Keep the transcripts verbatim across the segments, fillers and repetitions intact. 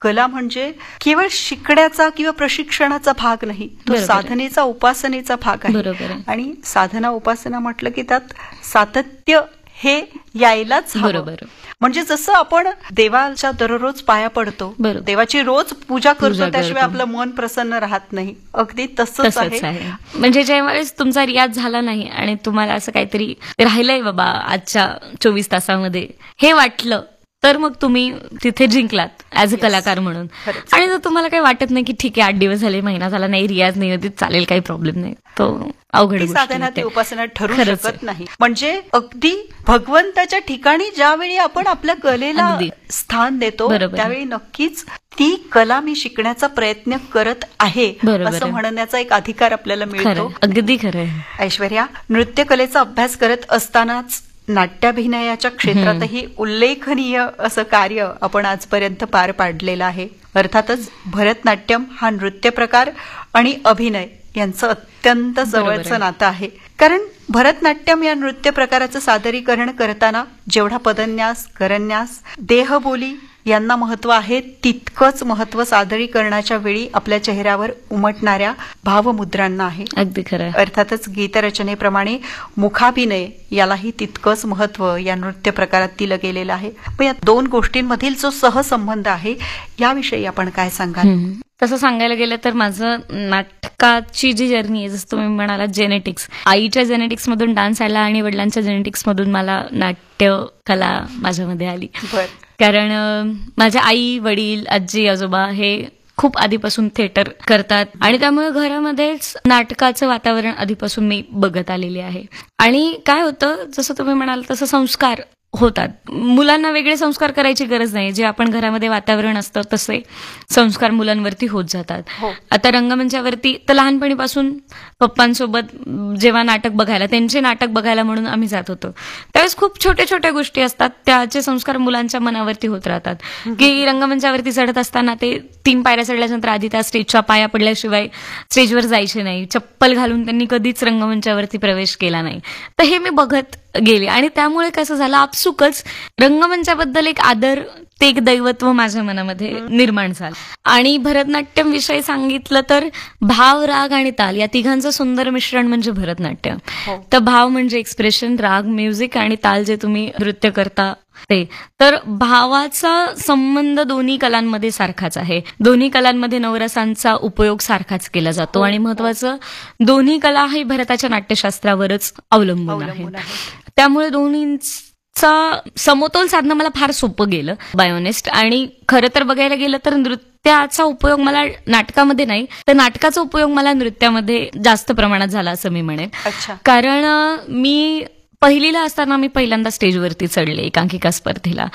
कला म्हणजे केवळ शिकण्याचा किंवा प्रशिक्षणाचा भाग नाही, तो साधनेचा, उपासनेचा भाग आहे. आणि साधना उपासना म्हटलं की त्यात सातत्य हे यायलाच हवं. म्हणजे जसं आपण देवाच्या दररोज पाया पडतो, देवाची रोज पूजा करतो, त्याशिवाय आपलं मन प्रसन्न राहत नाही, अगदी तसंच आहे. म्हणजे ज्यावेळेस तुमचा रियाज झाला नाही आणि तुम्हाला असं काहीतरी राहिलंय बाबा आजच्या चोवीस तासामध्ये हे वाटलं, तर मग तुम्ही तिथे जिंकलात ऍज अ कलाकार म्हणून. आणि जर तुम्हाला काही वाटत नाही की ठीक आहे आठ दिवस झाले, महिना झाला, नाही रियाज नाही होती, चालेल, काही प्रॉब्लेम नाही, तो अवघड साधना ती उपासना ठरू शकत नाही. म्हणजे अगदी भगवंताच्या ठिकाणी ज्यावेळी आपण आपल्या कलेला स्थान देतो त्यावेळी नक्कीच ती कला मी शिकण्याचा प्रयत्न करत आहे असं म्हणण्याचा एक अधिकार आपल्याला मिळतो. अगदी खरं. ऐश्वर्या, नृत्य कलेचा अभ्यास करत असतानाच नाट्याभिनयाच्या क्षेत्रातही उल्लेखनीय असं कार्य आपण आजपर्यंत पार पाडलेलं आहे. अर्थातच भरतनाट्यम हा नृत्य प्रकार आणि अभिनय यांचं अत्यंत जवळचं नातं आहे. कारण भरतनाट्यम या नृत्य प्रकाराचं सादरीकरण करताना जेवढा पदन्यास, करन्यास, देहबोली यांना महत्व आहे, तितकंच महत्व सादरीकरणाच्या वेळी आपल्या चेहऱ्यावर उमटणाऱ्या भावमुद्रांना आहे. अगदी खरं. अर्थातच गीतरचनेप्रमाणे मुखाभिनय यालाही तितकंच महत्व या नृत्य प्रकारात दिलं गेलेलं आहे. मग या दोन गोष्टींमधील जो सहसंबंध आहे याविषयी आपण काय सांगाल? तसं सांगायला गेलं तर माझं नाटकाची जी जर्नी आहे, जसं तुम्ही म्हणाला जेनेटिक्स, आईच्या जेनेटिक्स मधून डान्स आला आणि वडिलांच्या जेनेटिक्स मधून मला नाट्य कला माझ्यामध्ये आली. कारण माझ्या आई, वडील, आजी, आजोबा हे खूप आधीपासून थिएटर करतात आणि त्यामुळे घरामध्येच नाटकाचं वातावरण आधीपासून मी बघत आलेली आहे. आणि काय होतं, जसं तुम्ही म्हणाल तसं संस्कार होतात. मुलांना वेगळे संस्कार करायची गरज नाही, जे आपण घरामध्ये वातावरण असतं तसे संस्कार मुलांवरती होत जातात. आता रंगमंचावरती तर लहानपणीपासून पप्पांसोबत जेव्हा नाटक बघायला, त्यांचे नाटक बघायला म्हणून आम्ही जात होतो, त्यावेळेस खूप छोट्या छोट्या गोष्टी असतात, त्याचे संस्कार मुलांच्या मनावरती होत राहतात. की रंगमंचावरती चढत असताना ते तीन पायऱ्या चढल्यानंतर आधी त्या स्टेजच्या पाया पडल्याशिवाय स्टेजवर जायचे नाही, चप्पल घालून त्यांनी कधीच रंगमंचावरती प्रवेश केला नाही. तर हे मी बघत गेले आणि त्यामुळे कसं झालं, आपसुकच रंगमंचाबद्दल एक आदर, ते एक दैवत्व माझ्या मनामध्ये निर्माण झालं. आणि भरतनाट्यम विषयी सांगितलं तर भाव, राग आणि ताल या तिघांचं सुंदर मिश्रण म्हणजे भरतनाट्यम. तर भाव म्हणजे एक्सप्रेशन, राग म्युझिक आणि ताल जे तुम्ही नृत्य करता ते. तर भावाचा संबंध दोन्ही कलांमध्ये सारखाच आहे. दोन्ही कलांमध्ये नवरसांचा उपयोग सारखाच केला जातो आणि महत्वाचं, दोन्ही कला ही भरताच्या नाट्यशास्त्रावरच अवलंबून आहे. त्यामुळे दोन्हींचा समतोल साधणं मला फार सोपं गेलं, बाय ऑनेस्ट. आणि खरं तर बघायला गेलं तर नृत्याचा उपयोग मला नाटकामध्ये नाही, तर नाटकाचा उपयोग मला नृत्यामध्ये जास्त प्रमाणात झाला असं मी म्हणेन. कारण मी पहिलीला असताना मी पहिल्यांदा स्टेजवरती चढले एकांकिका स्पर्धेला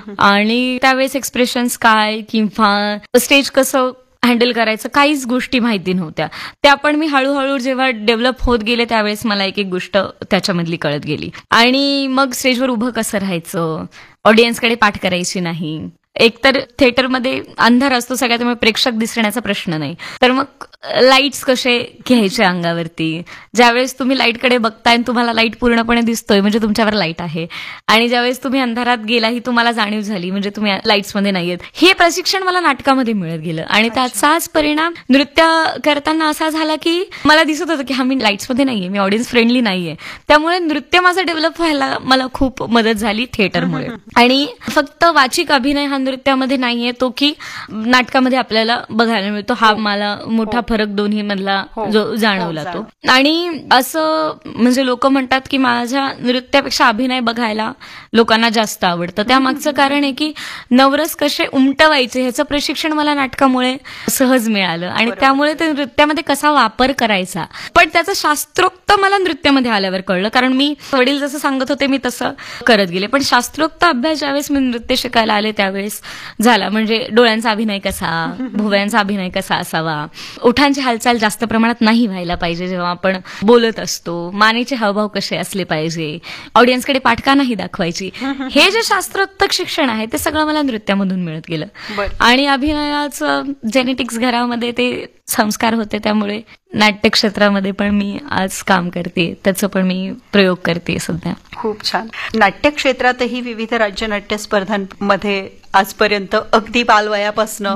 आणि त्यावेळेस एक्सप्रेशन्स काय किंवा स्टेज कसं हँडल करायचं काहीच गोष्टी माहिती नव्हत्या. त्या पण मी हळूहळू जेव्हा डेव्हलप होत गेले त्यावेळेस मला एक एक गोष्ट त्याच्यामधली कळत गेली. आणि मग स्टेजवर उभं कसं राहायचं, ऑडियन्सकडे पाठ करायची नाही, एकतर थिएटरमध्ये अंधार असतो सगळ्यात, त्यामुळे प्रेक्षक दिसण्याचा प्रश्न नाही, तर मग लाईट्स कसे घ्यायचे अंगावरती. ज्यावेळेस तुम्ही लाईटकडे बघताय आणि तुम्हाला लाईट पूर्णपणे दिसतोय म्हणजे तुमच्यावर लाईट आहे, आणि ज्यावेळेस तुम्ही अंधारात गेला ही तुम्हाला जाणीव झाली म्हणजे तुम्ही लाईट्समध्ये नाहीयेत. हे प्रशिक्षण मला नाटकामध्ये मिळत गेलं आणि त्याचाच परिणाम नृत्य करताना असा झाला की मला दिसत होतं की हा मी लाईट्समध्ये नाहीये, मी ऑडियन्स फ्रेंडली नाहीये. त्यामुळे नृत्य माझं डेव्हलप व्हायला मला खूप मदत झाली थिएटरमुळे. आणि फक्त वाचिक अभिनय हा नृत्यामध्ये नाहीये तो की नाटकामध्ये आपल्याला बघायला मिळतो, हा मला मोठा फरक दोन्ही मधला जो जाणवला तो. आणि असं म्हणजे लोक म्हणतात की माझ्या नृत्यापेक्षा अभिनय बघायला लोकांना जास्त आवडतं. त्यामागचं कारण आहे की नवरस कसे उमटवायचे ह्याचं प्रशिक्षण मला नाटकामुळे सहज मिळालं आणि त्यामुळे ते नृत्यामध्ये कसा वापर करायचा, पण त्याचं शास्त्रोक्त मला नृत्यामध्ये आल्यावर कळलं. कारण मी वडील जसं सांगत होते मी तसं करत गेले, पण शास्त्रोक्त अभ्यास ज्यावेळेस मी नृत्य शिकायला आले त्यावेळेस झाला. म्हणजे डोळ्यांचा अभिनय कसा, भुवयांचा अभिनय कसा असावा, ओठांची हालचाल जास्त प्रमाणात नाही व्हायला पाहिजे जेव्हा आपण बोलत असतो, मानेचे हावभाव कसे असले पाहिजे, ऑडियन्सकडे पाठ का नाही दाखवायची, हे जे शास्त्रोक्त शिक्षण आहे ते सगळं मला नृत्यामधून मिळत गेलं. आणि अभिनयाचं जेनेटिक्स घरामध्ये ते संस्कार होते, त्यामुळे नाट्य क्षेत्रामध्ये पण मी आज काम करते, त्याचं पण मी प्रयोग करते सध्या. खूप छान. नाट्य क्षेत्रातही विविध राज्य नाट्य स्पर्धांमध्ये आजपर्यंत अगदी बालवयापासून